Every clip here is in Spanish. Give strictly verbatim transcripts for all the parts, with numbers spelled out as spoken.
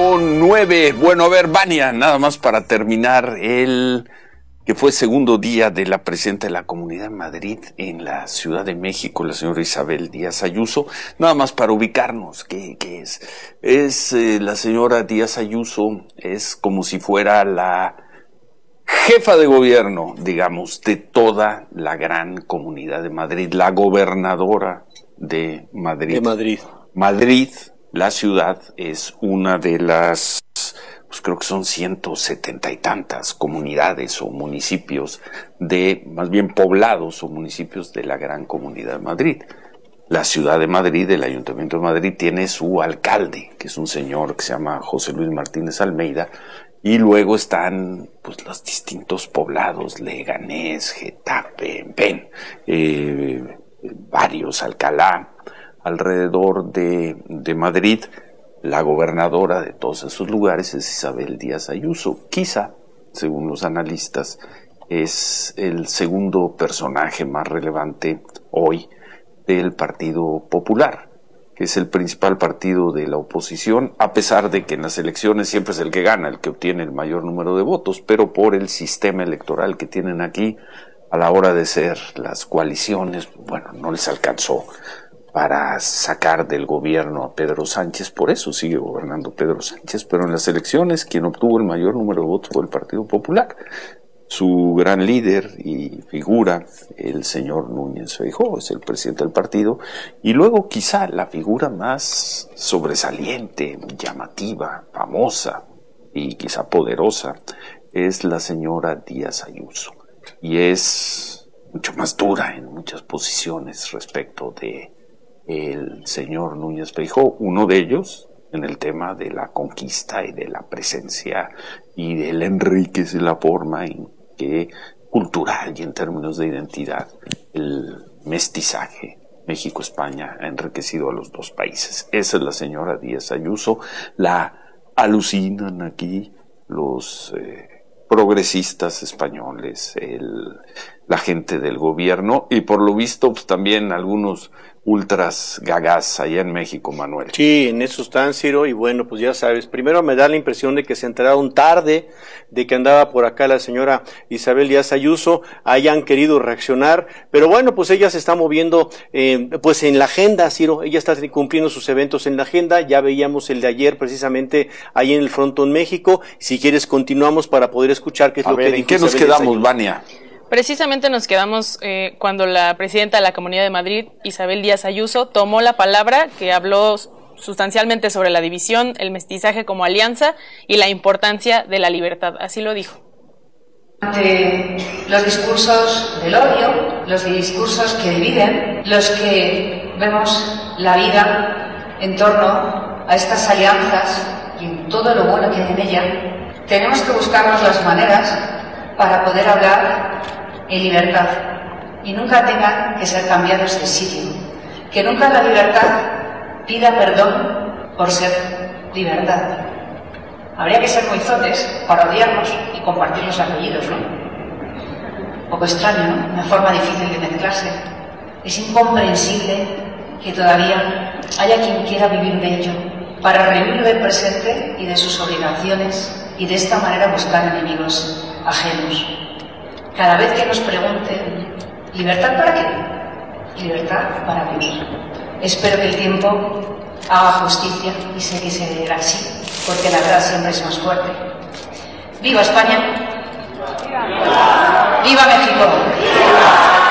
con nueve. Bueno, a ver, Vania, nada más para terminar, el que fue segundo día de la presidenta de la Comunidad de Madrid en la Ciudad de México, la señora Isabel Díaz Ayuso, nada más para ubicarnos, ¿qué, qué es? Es eh, la señora Díaz Ayuso, es como si fuera la jefa de gobierno, digamos, de toda la gran Comunidad de Madrid, la gobernadora de Madrid. De Madrid. Madrid, la ciudad, es una de las, pues creo que son ciento setenta y tantas comunidades o municipios de, más bien poblados o municipios de la gran Comunidad de Madrid. La ciudad de Madrid, el Ayuntamiento de Madrid, tiene su alcalde, que es un señor que se llama José Luis Martínez Almeida, y luego están pues los distintos poblados, Leganés, Getafe, en fin, eh, varios, Alcalá, alrededor de, de Madrid. La gobernadora de todos esos lugares es Isabel Díaz Ayuso. Quizá, según los analistas, es el segundo personaje más relevante hoy del Partido Popular, que es el principal partido de la oposición, a pesar de que en las elecciones siempre es el que gana, el que obtiene el mayor número de votos, pero por el sistema electoral que tienen aquí, a la hora de ser las coaliciones, bueno, no les alcanzó para sacar del gobierno a Pedro Sánchez, por eso sigue gobernando Pedro Sánchez, pero en las elecciones quien obtuvo el mayor número de votos fue el Partido Popular. Su gran líder y figura, el señor Núñez Feijóo, es el presidente del partido, y luego quizá la figura más sobresaliente, llamativa, famosa y quizá poderosa es la señora Díaz Ayuso, y es mucho más dura en muchas posiciones respecto de el señor Núñez Feijóo, uno de ellos en el tema de la conquista y de la presencia y del enríquez de la forma en que cultural y en términos de identidad el mestizaje México-España ha enriquecido a los dos países. Esa es la señora Díaz Ayuso, la alucinan aquí los eh, progresistas españoles, el, la gente del gobierno y por lo visto pues, también algunos ultras gagás allá en México, Manuel. Sí, en eso están, Ciro, y bueno, pues ya sabes, primero me da la impresión de que se enteraron tarde de que andaba por acá la señora Isabel Díaz Ayuso, hayan querido reaccionar, pero bueno, pues ella se está moviendo eh, pues en la agenda, Ciro, ella está cumpliendo sus eventos en la agenda, ya veíamos el de ayer precisamente ahí en el Frontón México, si quieres continuamos para poder escuchar qué es A lo ver, que dijo ¿en qué nos Isabel quedamos, Vania? Precisamente nos quedamos eh, cuando la presidenta de la Comunidad de Madrid, Isabel Díaz Ayuso, tomó la palabra, que habló sustancialmente sobre la división, el mestizaje como alianza y la importancia de la libertad. Así lo dijo. Ante los discursos del odio, los discursos que dividen, los que vemos la vida en torno a estas alianzas y en todo lo bueno que hay en ella, tenemos que buscarnos las maneras para poder hablar en libertad y nunca tengan que ser cambiados de sitio. Que nunca la libertad pida perdón por ser libertad. Habría que ser muy zotes para odiarnos y compartir los apellidos, ¿no? Un poco extraño, ¿no? Una forma difícil de mezclarse. Es incomprensible que todavía haya quien quiera vivir de ello, para rehuir del presente y de sus obligaciones y de esta manera buscar enemigos ajenos. Cada vez que nos pregunten, ¿libertad para qué? Libertad para vivir. Espero que el tiempo haga justicia y sé que será así, porque la verdad siempre es más fuerte. ¡Viva España! ¡Viva, ¡Viva México! ¡Viva!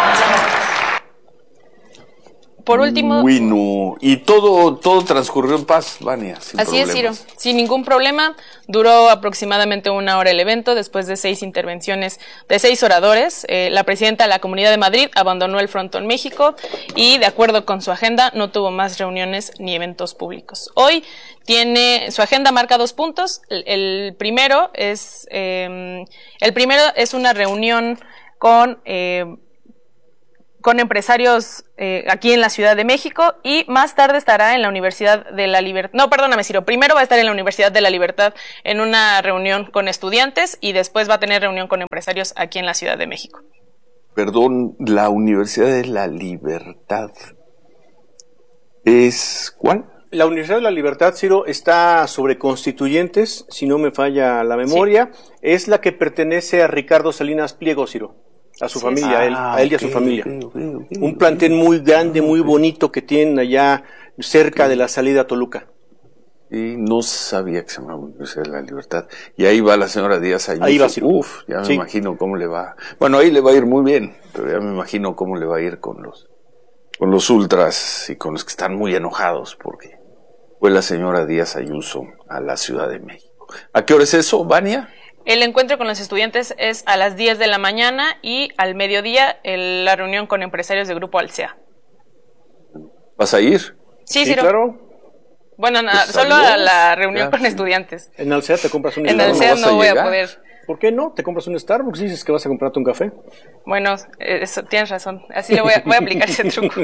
Por último... Bueno, y todo todo transcurrió en paz, Vania, sin Así problemas. es, Ciro, sin ningún problema. Duró aproximadamente una hora el evento, después de seis intervenciones de seis oradores. Eh, la presidenta de la Comunidad de Madrid abandonó el Frontón México y, de acuerdo con su agenda, no tuvo más reuniones ni eventos públicos. Hoy tiene, su agenda marca dos puntos. El, el primero es, eh, el primero es una reunión con... Eh, con empresarios eh, aquí en la Ciudad de México y más tarde estará en la Universidad de la Libertad. No, perdóname, Ciro. Primero va a estar en la Universidad de la Libertad en una reunión con estudiantes y después va a tener reunión con empresarios aquí en la Ciudad de México. Perdón, la Universidad de la Libertad. ¿Es cuál? La Universidad de la Libertad, Ciro, está sobre Constituyentes, si no me falla la memoria. Sí. Es la que pertenece a Ricardo Salinas Pliego, Ciro. A su sí, familia, ah, a, él, a él y a su familia. Okay, okay, okay, Un plantel muy grande, muy bonito que tienen allá cerca okay. de la salida a Toluca. Y no sabía que se llamaba Universidad de la Libertad. Y ahí va la señora Díaz Ayuso. Ahí va, Ciro. Uf, ya me sí. imagino cómo le va. Bueno, ahí le va a ir muy bien, pero ya me imagino cómo le va a ir con los, con los ultras y con los que están muy enojados porque fue la señora Díaz Ayuso a la Ciudad de México. ¿A qué hora es eso, Vania? El encuentro con los estudiantes es a las diez de la mañana y al mediodía el, la reunión con empresarios del Grupo Alsea. ¿Vas a ir? Sí, sí, Ciro. Claro. Bueno, na, pues solo a la reunión ya, con sí. estudiantes. En Alsea te compras un en Starbucks. En Alsea no, no voy a poder. ¿Por qué no? ¿Te compras un Starbucks y dices que vas a comprarte un café? Bueno, eso, tienes razón. Así le voy a, voy a aplicar ese truco.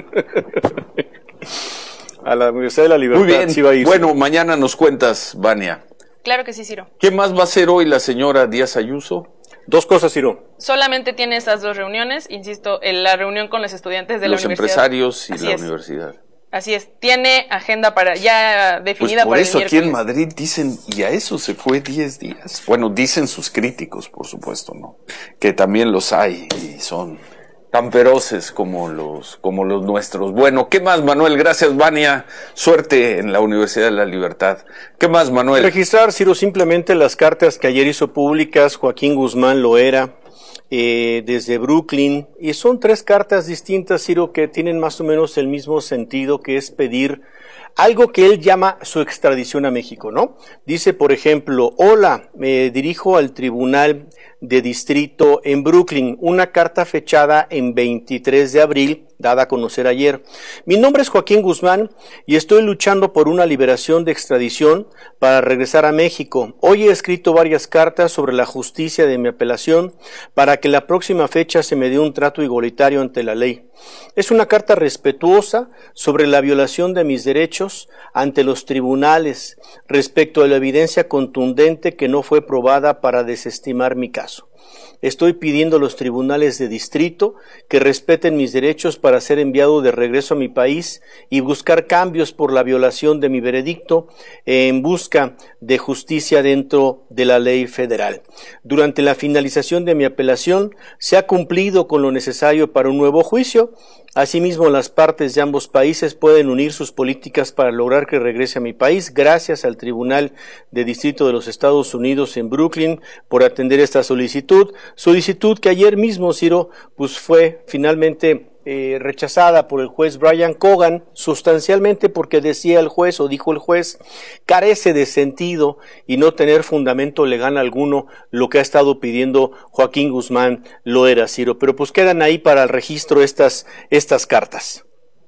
A la Universidad de la Libertad. Muy bien. Sí va a ir. Bueno, mañana nos cuentas, Vania. Claro que sí, Ciro. ¿Qué más va a hacer hoy la señora Díaz Ayuso? Dos cosas, Ciro. Solamente tiene esas dos reuniones, insisto, en la reunión con los estudiantes de los la universidad. Los empresarios y Así la es. universidad. Así es, tiene agenda para ya definida pues por para el miércoles. eso aquí en Madrid dicen, y a eso se fue diez días. Bueno, dicen sus críticos, por supuesto, ¿no? Que también los hay y son tan feroces como los, como los nuestros. Bueno, ¿qué más, Manuel? Gracias, Vania. Suerte en la Universidad de la Libertad. ¿Qué más, Manuel? Registrar, Ciro, simplemente las cartas que ayer hizo públicas Joaquín Guzmán Loera, Eh, desde Brooklyn, y son tres cartas distintas, Ciro, que tienen más o menos el mismo sentido, que es pedir algo que él llama su extradición a México, ¿no? Dice, por ejemplo, hola, me dirijo al Tribunal de Distrito en Brooklyn, una carta fechada en veintitrés de abril, dada a conocer ayer. Mi nombre es Joaquín Guzmán y estoy luchando por una liberación de extradición para regresar a México. Hoy he escrito varias cartas sobre la justicia de mi apelación para que la próxima fecha se me dé un trato igualitario ante la ley. Es una carta respetuosa sobre la violación de mis derechos ante los tribunales respecto a la evidencia contundente que no fue probada para desestimar mi caso. Estoy pidiendo a los tribunales de distrito que respeten mis derechos para ser enviado de regreso a mi país y buscar cambios por la violación de mi veredicto en busca de justicia dentro de la ley federal. Durante la finalización de mi apelación se ha cumplido con lo necesario para un nuevo juicio. Asimismo, las partes de ambos países pueden unir sus políticas para lograr que regrese a mi país. Gracias al Tribunal de Distrito de los Estados Unidos en Brooklyn por atender esta solicitud. Solicitud que ayer mismo, Ciro, pues fue finalmente eh, rechazada por el juez Brian Cogan, sustancialmente porque decía el juez, o dijo el juez, carece de sentido y no tener fundamento legal alguno lo que ha estado pidiendo Joaquín Guzmán Loera, Ciro. Pero pues quedan ahí para el registro estas, estas cartas.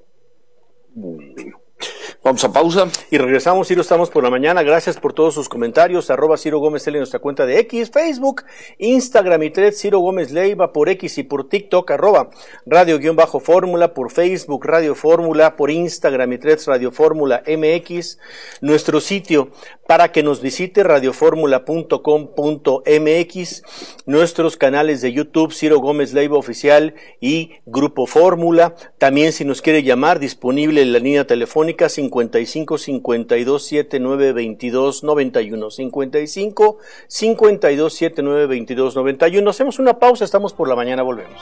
Bueno. Vamos a pausa. Y regresamos, Ciro, estamos por la mañana. Gracias por todos sus comentarios. Arroba Ciro Gómez L en nuestra cuenta de X, Facebook, Instagram y Threads, Ciro Gómez Leiva por X y por TikTok, arroba Radio-Fórmula, por Facebook, Radio Fórmula, por Instagram y Threads, Radio Fórmula M X. Nuestro sitio para que nos visite, radioformula punto com punto m x. Nuestros canales de YouTube, Ciro Gómez Leiva Oficial y Grupo Fórmula. También, si nos quiere llamar, disponible en la línea telefónica cincuenta y cinco, cincuenta y dos, setenta y nueve, veintidós, noventa y uno, cincuenta y cinco, cincuenta y dos, setenta y nueve, veintidós, noventa y uno. Hacemos una pausa, estamos por la mañana, volvemos.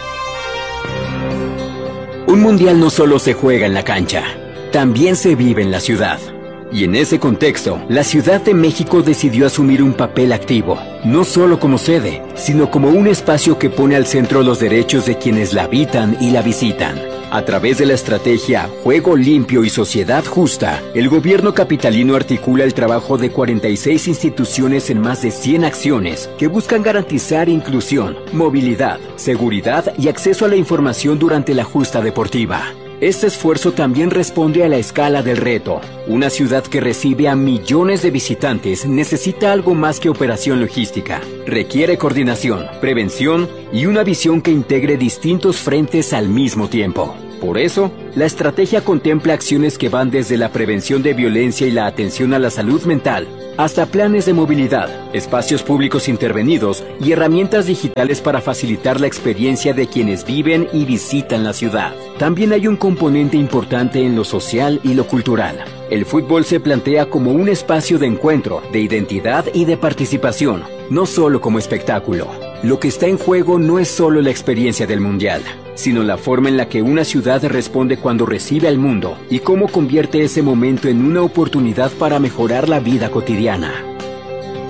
Un mundial no solo se juega en la cancha, también se vive en la ciudad. Y en ese contexto, la Ciudad de México decidió asumir un papel activo, no solo como sede, sino como un espacio que pone al centro los derechos de quienes la habitan y la visitan. A través de la estrategia Juego Limpio y Sociedad Justa, el gobierno capitalino articula el trabajo de cuarenta y seis instituciones en más de cien acciones que buscan garantizar inclusión, movilidad, seguridad y acceso a la información durante la justa deportiva. Este esfuerzo también responde a la escala del reto. Una ciudad que recibe a millones de visitantes necesita algo más que operación logística. Requiere coordinación, prevención y una visión que integre distintos frentes al mismo tiempo. Por eso, la estrategia contempla acciones que van desde la prevención de violencia y la atención a la salud mental, hasta planes de movilidad, espacios públicos intervenidos y herramientas digitales para facilitar la experiencia de quienes viven y visitan la ciudad. También hay un componente importante en lo social y lo cultural. El fútbol se plantea como un espacio de encuentro, de identidad y de participación, no solo como espectáculo. Lo que está en juego no es solo la experiencia del Mundial, sino la forma en la que una ciudad responde cuando recibe al mundo y cómo convierte ese momento en una oportunidad para mejorar la vida cotidiana.